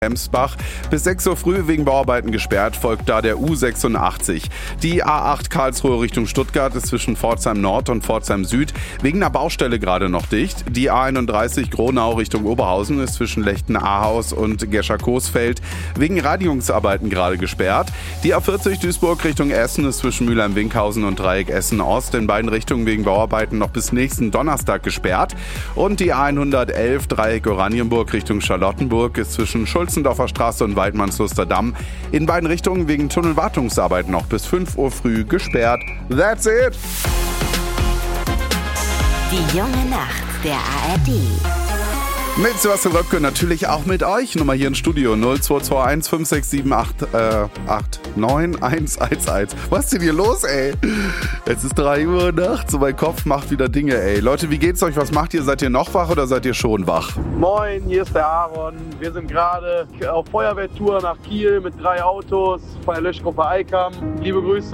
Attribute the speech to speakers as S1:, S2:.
S1: Emsbach. Bis 6 Uhr früh wegen Bauarbeiten gesperrt, folgt da der U86. Die A8 Karlsruhe Richtung Stuttgart ist zwischen Pforzheim Nord und Pforzheim Süd wegen einer Baustelle gerade noch dicht. Die A31 Gronau Richtung Oberhausen ist zwischen Lechten-Ahaus und Gescher-Coesfeld wegen Reinigungsarbeiten gerade gesperrt. Die A40 Duisburg Richtung Essen ist zwischen Mülheim-Winkhausen und Dreieck Essen-Ost in beiden Richtungen wegen Bauarbeiten noch bis nächsten Donnerstag gesperrt. Und die A111 Dreieck Oranienburg Richtung Charlottenburg ist zwischen Schulzendorfer Straße und Weidmannsluster Damm in beiden Richtungen wegen Tunnelwartungsarbeiten noch bis 5 Uhr früh gesperrt. That's it!
S2: Die junge Nacht der ARD.
S1: Mit Sebastian Röpke, natürlich auch mit euch. Nummer hier im Studio 0221 567 889 Was ist denn hier los, ey? Es ist 3 Uhr nachts und mein Kopf macht wieder Dinge, ey. Leute, wie geht's euch? Was macht ihr? Seid ihr noch wach oder seid ihr schon wach?
S3: Moin, hier ist der Aaron. Wir sind gerade auf Feuerwehrtour nach Kiel mit 3 Autos von der Löschgruppe Eikam. Liebe Grüße.